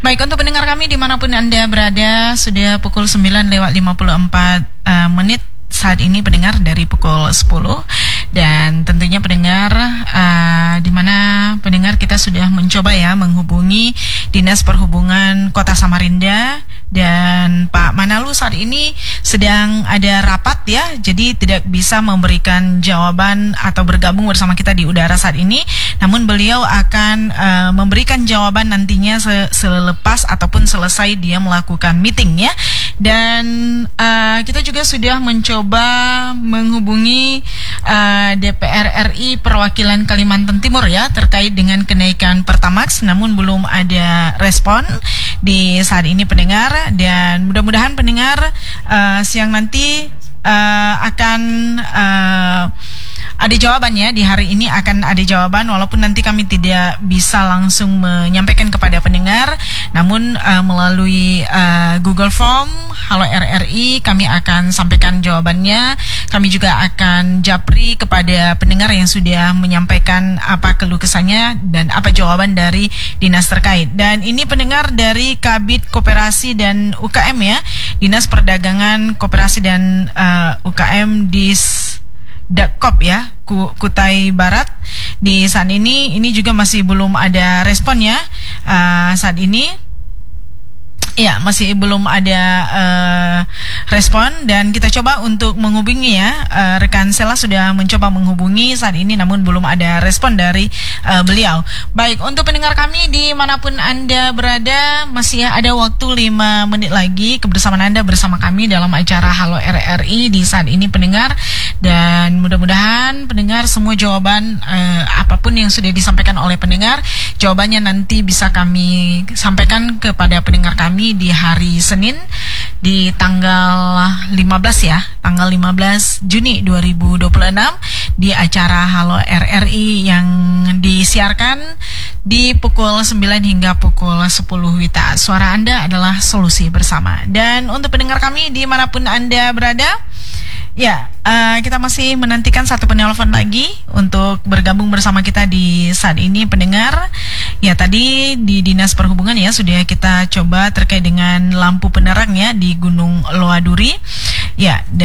Baik, untuk pendengar kami dimanapun Anda berada, sudah pukul 9:54 saat ini pendengar dari pukul 10. Dan tentunya pendengar, di mana pendengar kita sudah mencoba ya menghubungi Dinas Perhubungan Kota Samarinda. Dan Pak Manalu saat ini sedang ada rapat ya, jadi tidak bisa memberikan jawaban atau bergabung bersama kita di udara saat ini. Namun beliau akan memberikan jawaban nantinya selepas ataupun selesai dia melakukan meeting ya. Dan kita juga sudah mencoba menghubungi DPR RI perwakilan Kalimantan Timur ya terkait dengan kenaikan Pertamax, namun belum ada respon di saat ini pendengar. Dan mudah-mudahan pendengar siang nanti akan ada jawabannya. Di hari ini akan ada jawaban, walaupun nanti kami tidak bisa langsung menyampaikan kepada pendengar, namun melalui Google Form Halo RRI kami akan sampaikan jawabannya. Kami juga akan japri kepada pendengar yang sudah menyampaikan apa keluh kesahnya dan apa jawaban dari dinas terkait. Dan ini pendengar dari Kabid Koperasi dan UKM ya, Dinas Perdagangan Koperasi dan UKM di Dakop ya, Kutai Barat. Di saat ini juga masih belum ada respon ya. Saat ini ya masih belum ada respon, dan kita coba untuk menghubungi ya. Rekan Sela sudah mencoba menghubungi saat ini, namun belum ada respon dari beliau. Baik, untuk pendengar kami dimanapun Anda berada, masih ada waktu 5 menit lagi kebersamaan Anda bersama kami dalam acara Halo RRI di saat ini pendengar. Dan mudah-mudahan pendengar semua jawaban apapun yang sudah disampaikan oleh pendengar, jawabannya nanti bisa kami sampaikan kepada pendengar kami di hari Senin di tanggal 15 ya, tanggal 15 Juni 2026 di acara Halo RRI yang disiarkan di pukul 9 hingga pukul 10 WITA. Suara Anda adalah solusi bersama. Dan untuk pendengar kami dimanapun Anda berada, ya, kita masih menantikan satu penelpon lagi untuk bergabung bersama kita di saat ini pendengar. Ya, tadi di Dinas Perhubungan ya sudah kita coba terkait dengan lampu penerang ya di Gunung Loaduri. Ya.